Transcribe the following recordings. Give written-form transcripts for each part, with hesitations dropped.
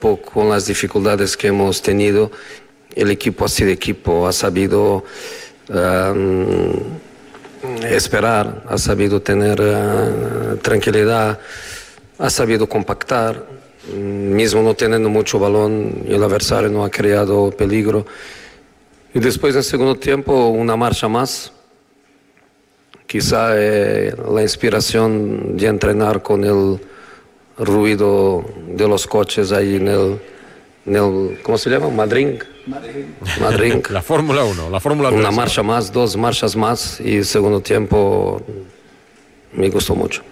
con las dificultades que hemos tenido, el equipo ha sido equipo, ha sabido esperar, ha sabido tener tranquilidad, ha sabido compactar, mismo no teniendo mucho balón, el adversario no ha creado peligro. Y después en segundo tiempo una marcha más, quizá la inspiración de entrenar con el ruido de los coches ahí en el ¿cómo se llama? Madrid. La Fórmula 1, la Fórmula 3. Una marcha más, dos marchas más y el segundo tiempo me gustó mucho.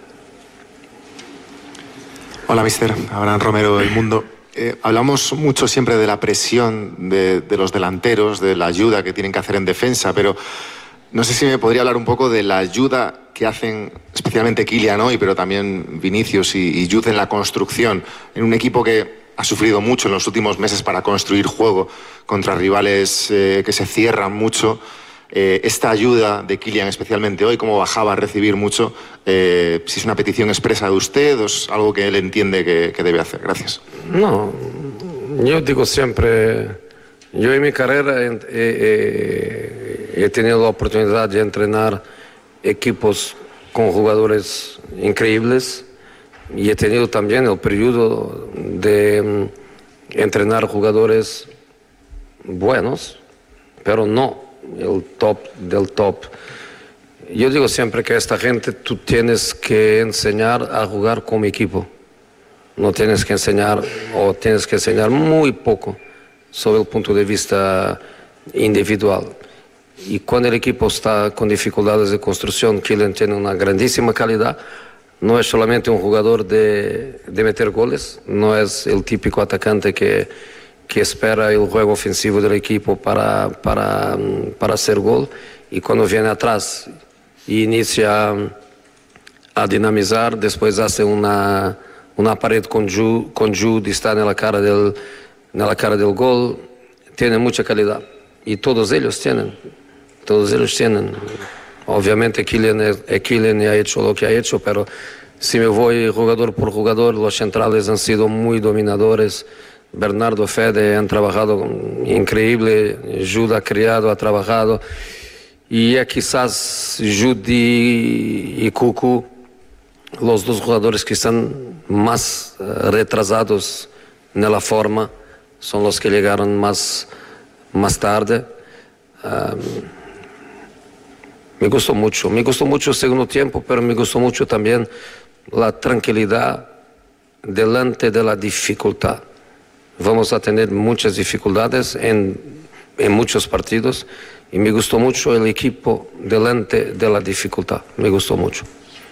Hola, mister. Abraham Romero, El Mundo. Hablamos mucho siempre de la presión de los delanteros, de la ayuda que tienen que hacer en defensa, pero no sé si me podría hablar un poco de la ayuda que hacen especialmente Kylian hoy, pero también Vinicius y Jude en la construcción, en un equipo que ha sufrido mucho en los últimos meses para construir juego contra rivales que se cierran mucho. Esta ayuda de Kylian, especialmente hoy, como bajaba a recibir mucho, si es una petición expresa de usted o es algo que él entiende que debe hacer. Gracias. No, yo digo siempre, yo en mi carrera he tenido la oportunidad de entrenar equipos con jugadores increíbles y he tenido también el periodo de entrenar jugadores buenos, pero no el top del top. Yo digo siempre que a esta gente tú tienes que enseñar a jugar como equipo. No tienes que enseñar, o tienes que enseñar muy poco sobre el punto de vista individual. Y cuando el equipo está con dificultades de construcción, Kylian tiene una grandísima calidad. No es solamente un jugador de meter goles, no es el típico atacante que espera el juego ofensivo del equipo para hacer gol, y cuando viene atrás y inicia a dinamizar, después hace una pared con Jude, está en la cara del gol, tiene mucha calidad y todos ellos tienen. Obviamente Kylian ha hecho lo que ha hecho, pero si me voy jugador por jugador, los centrales han sido muy dominadores. Bernardo, Fede han trabajado increíble, Jude ha creado, ha trabajado, y quizás Jude y Cucu, los dos jugadores que están más retrasados en la forma, son los que llegaron más tarde. Me gustó mucho el segundo tiempo, pero me gustó mucho también la tranquilidad delante de la dificultad. Vamos a tener muchas dificultades en muchos partidos y me gustó mucho el equipo delante de la dificultad, me gustó mucho.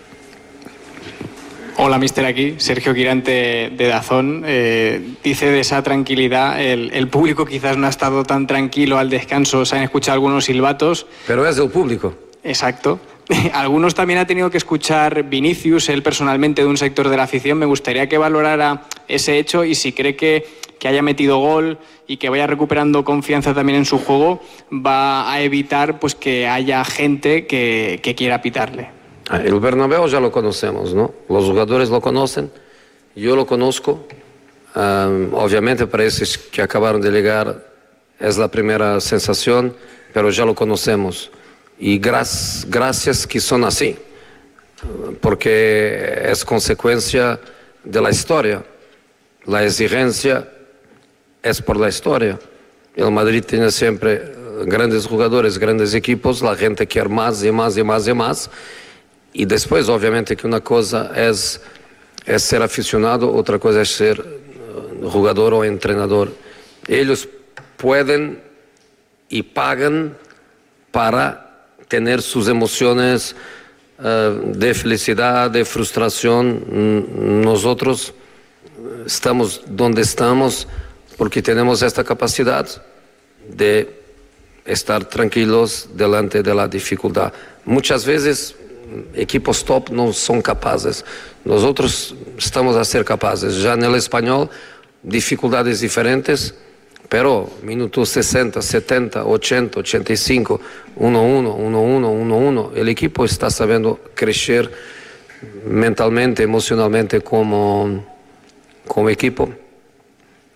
Hola, mister, aquí Sergio Quirante de DAZN. Dice de esa tranquilidad, el público quizás no ha estado tan tranquilo al descanso, se han escuchado algunos silbatos. Pero es el público. Exacto. Algunos también ha tenido que escuchar Vinicius, él personalmente, de un sector de la afición. Me gustaría que valorara ese hecho y si cree que haya metido gol y que vaya recuperando confianza también en su juego, va a evitar pues que haya gente que quiera pitarle. El Bernabéu ya lo conocemos, ¿no? Los jugadores lo conocen, yo lo conozco. Obviamente para esos que acabaron de llegar es la primera sensación, pero ya lo conocemos. Y gracias que son así, porque es consecuencia de la historia. La exigencia es por la historia. El Madrid tiene siempre grandes jugadores, grandes equipos, la gente quiere más y más y más y más. Y después, obviamente, que una cosa es ser aficionado, otra cosa es ser jugador o entrenador. Ellos pueden y pagan para tener sus emociones de felicidad, de frustración. Nosotros estamos donde estamos porque tenemos esta capacidad de estar tranquilos delante de la dificultad. Muchas veces equipos top no son capaces. Nosotros estamos a ser capaces. Ya en el español, dificultades diferentes, pero minutos 60, 70, 80, 85, 1-1, 1-1, 1-1. El equipo está sabiendo crecer mentalmente, emocionalmente como equipo.